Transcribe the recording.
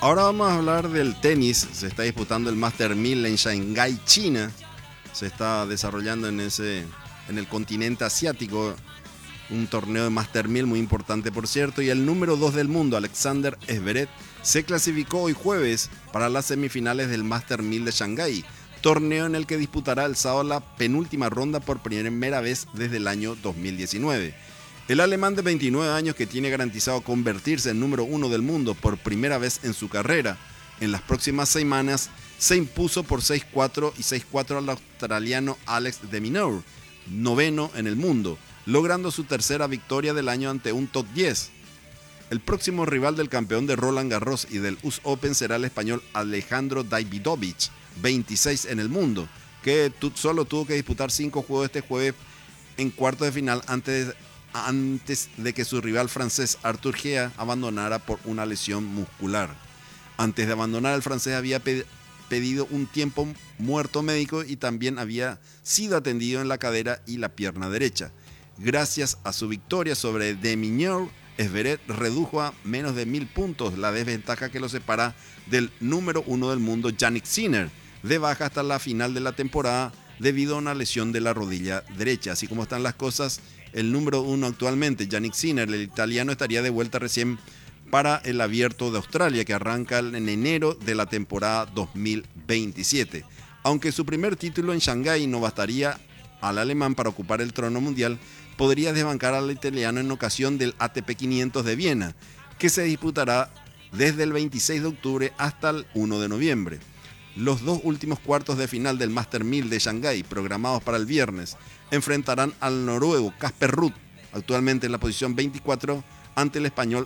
Ahora vamos a hablar del tenis. Se está disputando el Master 1000 en Shanghái, China. Se está desarrollando en el continente asiático un torneo de Master 1000 muy importante, por cierto. Y el número 2 del mundo, Alexander Zverev, se clasificó hoy jueves para las semifinales del Master 1000 de Shanghái, torneo en el que disputará el sábado la penúltima ronda por primera vez desde el año 2019. El alemán de 29 años, que tiene garantizado convertirse en número 1 del mundo por primera vez en su carrera en las próximas semanas, se impuso por 6-4 y 6-4 al australiano Alex de Minaur, noveno en el mundo, logrando su tercera victoria del año ante un top 10. El próximo rival del campeón de Roland Garros y del US Open será el español Alejandro Davidovich, 26 en el mundo, que solo tuvo que disputar 5 juegos este jueves en cuartos de final antes de que su rival francés Arthur Gea abandonara por una lesión muscular. Antes de abandonar, el francés había pedido un tiempo muerto médico y también había sido atendido en la cadera y la pierna derecha. Gracias a su victoria sobre de Minaur, Zverev redujo a menos de 1000 puntos la desventaja que lo separa del número 1 del mundo Jannik Sinner, de baja hasta la final de la temporada debido a una lesión de la rodilla derecha. Así como están las cosas, el número 1 actualmente, Jannik Sinner, el italiano, estaría de vuelta recién para el Abierto de Australia, que arranca en enero de la temporada 2027. Aunque su primer título en Shanghái no bastaría al alemán para ocupar el trono mundial, podría desbancar al italiano en ocasión del ATP 500 de Viena, que se disputará desde el 26 de octubre hasta el 1 de noviembre. Los dos últimos cuartos de final del Master 1000 de Shanghái, programados para el viernes, enfrentarán al noruego Casper Ruud, actualmente en la posición 24, ante el español